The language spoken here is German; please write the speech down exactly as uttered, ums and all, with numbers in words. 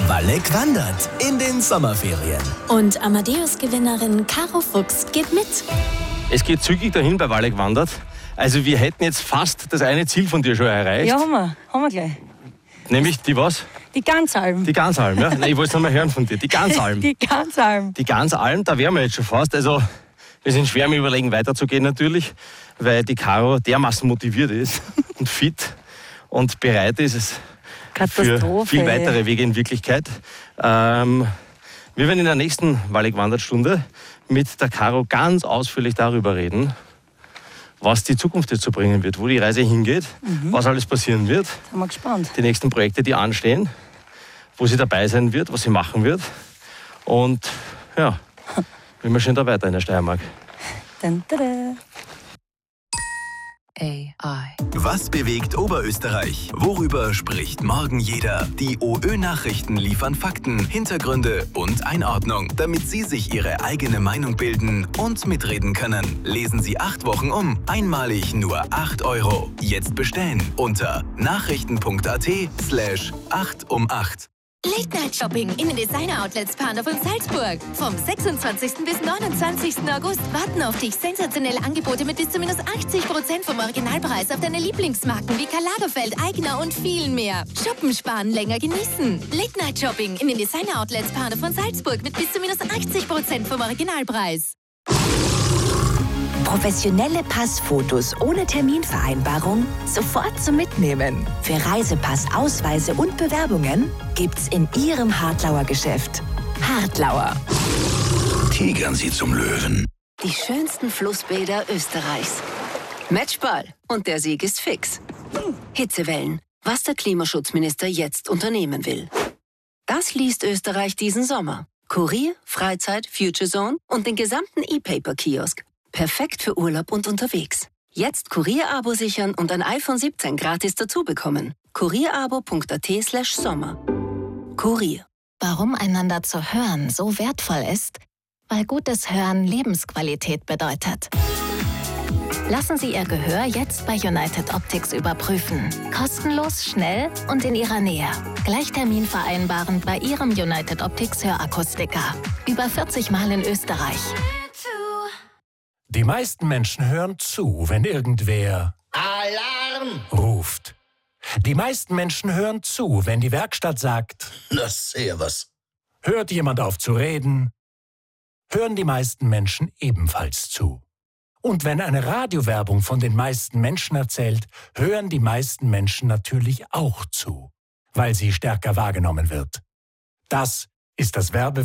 Walleck wandert in den Sommerferien. Und Amadeus-Gewinnerin Caro Fuchs geht mit. Es geht zügig dahin bei Walleck wandert. Also wir hätten jetzt fast das eine Ziel von dir schon erreicht. Ja, haben wir. Haben wir gleich. Nämlich die was? Die Ganzalm. Die Ganzalm, ja. Nein, ich wollte es noch mal hören von dir. Die Ganzalm. Die Ganzalm. Die Ganzalm, da wären wir jetzt schon fast. Also wir sind schwer am Überlegen, weiterzugehen natürlich, weil die Caro dermaßen motiviert ist und fit und bereit ist es für viel weitere Wege in Wirklichkeit. Ähm, wir werden in der nächsten Walleck-Wanderstunde mit der Caro ganz ausführlich darüber reden, was die Zukunft jetzt so bringen wird, wo die Reise hingeht, mhm. was alles passieren wird. Sind wir gespannt. Die nächsten Projekte, die anstehen, wo sie dabei sein wird, was sie machen wird. Und ja, wie wir schön da weiter in der Steiermark. Dun, dun, dun. A I. Was bewegt Oberösterreich? Worüber spricht morgen jeder? Die OÖ-Nachrichten liefern Fakten, Hintergründe und Einordnung, damit Sie sich Ihre eigene Meinung bilden und mitreden können. Lesen Sie acht Wochen um. Einmalig nur acht Euro. Jetzt bestellen unter nachrichten.at slash acht um acht. Late-Night-Shopping in den Designer-Outlets Panov und Salzburg. Vom sechsundzwanzigsten bis neunundzwanzigsten August warten auf dich sensationelle Angebote mit bis zu minus achtzig Prozent vom Originalpreis auf deine Lieblingsmarken wie Karl Lagerfeld, Aigner und viel mehr. Shoppen, sparen, länger genießen. Late-Night-Shopping in den Designer-Outlets Panov und Salzburg mit bis zu minus achtzig Prozent vom Originalpreis. Professionelle Passfotos ohne Terminvereinbarung sofort zum Mitnehmen. Für Reisepass, Ausweise und Bewerbungen gibt's in Ihrem Hartlauer Geschäft. Hartlauer. Tigern Sie zum Löwen. Die schönsten Flussbäder Österreichs. Matchball. Und der Sieg ist fix. Hitzewellen. Was der Klimaschutzminister jetzt unternehmen will. Das liest Österreich diesen Sommer. Kurier, Freizeit, Future Zone und den gesamten E-Paper-Kiosk. Perfekt für Urlaub und unterwegs. Jetzt Kurier-Abo sichern und ein iPhone siebzehn gratis dazu bekommen. kurierabo.at slash Sommer. Kurier. Warum einander zu hören so wertvoll ist? Weil gutes Hören Lebensqualität bedeutet. Lassen Sie Ihr Gehör jetzt bei United Optics überprüfen. Kostenlos, schnell und in Ihrer Nähe. Gleich Termin vereinbaren bei Ihrem United Optics Hörakustiker. Über vierzig Mal in Österreich. Die meisten Menschen hören zu, wenn irgendwer Alarm ruft. Die meisten Menschen hören zu, wenn die Werkstatt sagt, na servus. Hört jemand auf zu reden, hören die meisten Menschen ebenfalls zu. Und wenn eine Radiowerbung von den meisten Menschen erzählt, hören die meisten Menschen natürlich auch zu, weil sie stärker wahrgenommen wird. Das ist das Werbe